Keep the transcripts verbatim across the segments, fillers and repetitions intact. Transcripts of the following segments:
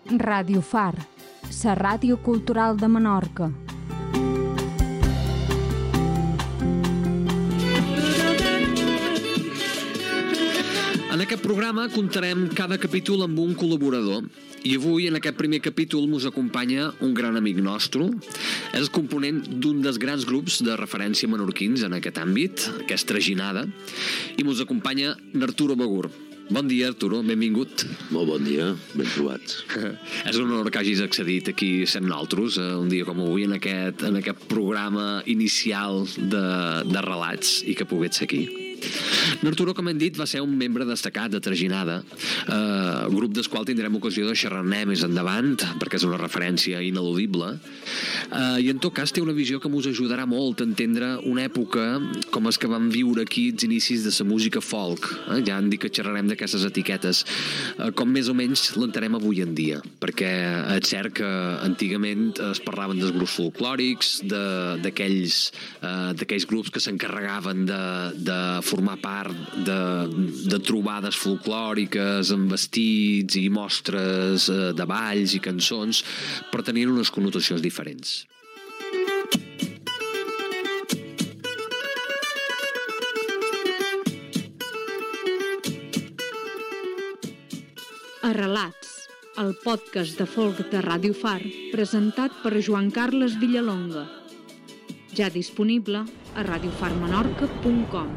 Ràdio Far, la ràdio cultural de Menorca. En aquest programa contarem cada capítol amb un col·laborador i avui en aquest primer capítol mos acompanya un gran amic nostre. És el component d'un dels grans grups de referència menorquins en aquest àmbit, que és Traginada, i mos acompanya n'Arturo Begur. Bon dia, Arturo, benvingut. Molt bon dia, ben trobats. És un honor que hagis accedit aquí sent nosaltres, un dia com avui, en aquest, en aquest programa inicial de, de relats i que pogués ser aquí. N'Arturo, com hem dit, va ser un membre destacat de Traginada, eh, grup del qual tindrem ocasió de xerrar-ne més endavant, perquè és una referència ineludible, eh, i en tot cas té una visió que ens ajudarà molt a entendre una època com és que vam viure aquí els inicis de la música folk. Eh? Ja han dit que xerrarem d'aquestes etiquetes, eh, com més o menys l'entenem avui en dia, perquè és cert que antigament es parlaven dels grups folclòrics, d'aquells eh, d'aquells grups que s'encarregaven de, de formar part de, de trobades folclòriques amb vestits i mostres eh, de balls i cançons, però tenien unes connotacions diferents. Arrelats, el podcast de folk de Ràdio Far, presentat per Joan Carles Villalonga. Ja disponible a radiofarmenorca punt com.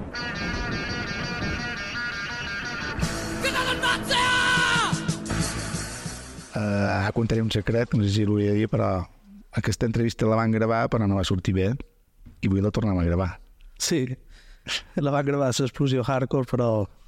Uh, contaré un secret, no sé si l'hauria de dir, però aquesta entrevista la van gravar però no va sortir bé i avui la tornem a gravar. Sí, la van gravar a l'explosió hardcore, però...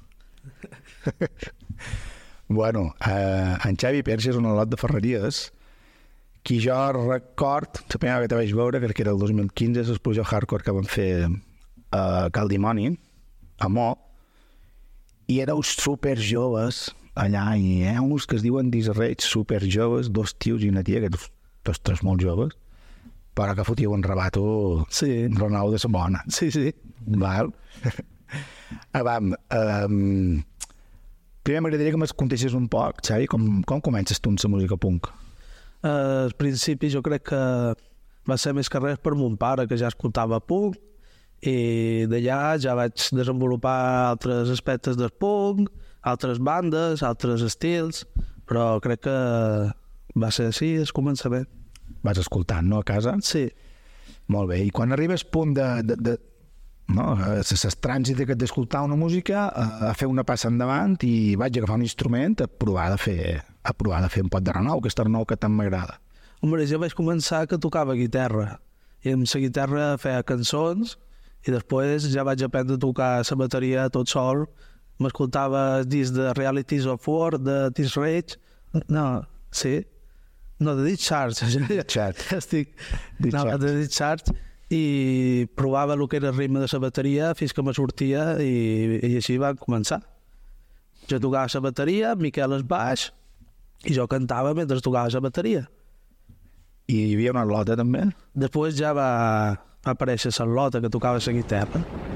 Bueno, uh, en Xavi Perxa és un al·lot de Ferreries, qui jo record, la primera vegada que te vaig veure, crec que era el dos mil quinze, l'explosió hardcore que van fer a Cal Dimoni, a Mo, i éreu super joves allà, i hi ha uns que es diuen disreig, super joves, dos tios i una tia, que tots tres molt joves, però que fotíeu un rebato, sí, Ronau de sa bona. Sí, sí. Val? Avam, um, primer m'agradaria que m'es contessis un poc, Xavi, com, com comences tu en la música punk? Uh, al principi jo crec que va ser més que res per mon pare, que ja escoltava punk, i d'allà ja vaig desenvolupar altres aspectes del punk, altres bandes, altres estils, però crec que va ser així el començament. Vas escoltant, no, a casa? Sí. Molt bé, i quan arribes al punt de... de, de no, el trànsit aquest d'escoltar una música, a, a fer una passa endavant i vaig agafar un instrument a provar de fer, a provar de fer un pot de renou, aquest renou que tant m'agrada. Home, jo vaig començar que tocava guitarra, i amb la guitarra feia cançons, i després ja vaig aprendre a tocar la bateria tot sol. M'escoltava el disc de Realities of War, de Disrage, no, sí, no, de Discharge, Discharge. estic, no, de Discharge, i provava el que era el ritme de la bateria fins que me sortia i, i així va començar. Jo tocava la bateria, Miquel el baix, i jo cantava mentre tocava la bateria. I hi havia una lota també? Després ja va, va aparèixer la lota que tocava la guitarra.